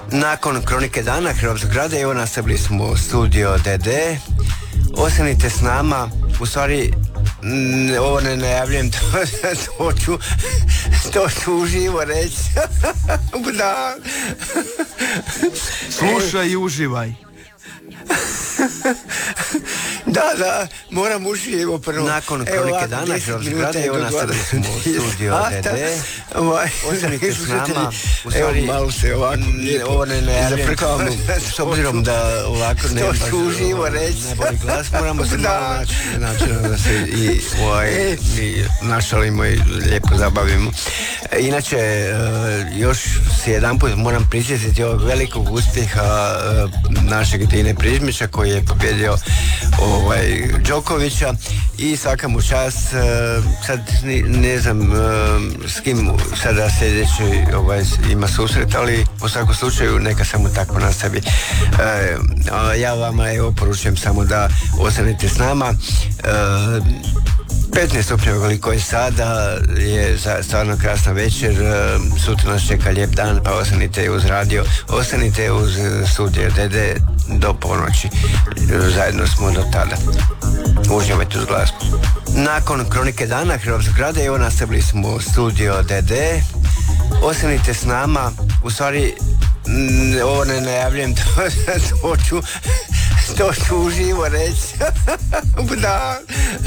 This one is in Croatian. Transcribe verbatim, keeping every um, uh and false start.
Nakon Kronike dana Hrvatskog radija, evo nastavili smo studio D D. Ostanite s nama. U stvari, m, ovo ne najavljujem, to, to ću to ću uživo reći. Da. Slušaj i uživaj. Da, da, moram uživo prvo. Nakon Kronike dana Hrvatskog radija, evo nastavili smo studio D D. Ostanite s nama. U stvari, malo se ovako ovo ne najavljujem, s obzirom da ovako ne baš uživo reći. Najbolji glas, moramo se malo naći način da se i ovaj, mi našalimo i lijepo zabavimo. Inače, još se jedan put moram prisjetiti ovog velikog uspjeha našeg Dine Prižmića koji je pobjedio ovaj, Đokovića i svaka mu čast. Sad ne znam s kim sada sljedeći ovaj, ima susret, ali u svakom slučaju neka samo tako nastavi. Ja vama evo poručujem samo da ostanete s nama. petnaest stupnjeva koliko je sada, je stvarno krasna večer, sutra nas čeka lijep dan, pa ostanite uz radio, ostanite uz studio D D do ponoći, zajedno smo do tada. Uživajte uz glazbu. Nakon Kronike dana Hrvatskog radija, evo nastavili smo studio D D. Ostanite s nama. U stvari, m, ovo ne najavljujem, to, to ću to ću uživo reći. Da.